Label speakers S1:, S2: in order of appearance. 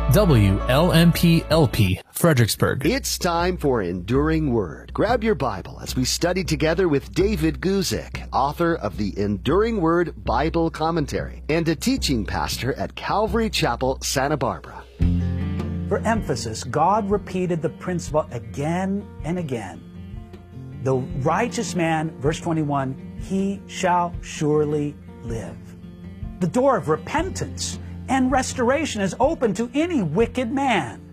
S1: WLMP-LP, Fredericksburg.
S2: It's time for Enduring Word. Grab your Bible as we study together with David Guzik, author of the Enduring Word Bible Commentary and a teaching pastor at Calvary Chapel, Santa Barbara.
S3: For emphasis, God repeated the principle again and again. The righteous man, verse 21, he shall surely live. The door of repentance and restoration is open to any wicked man.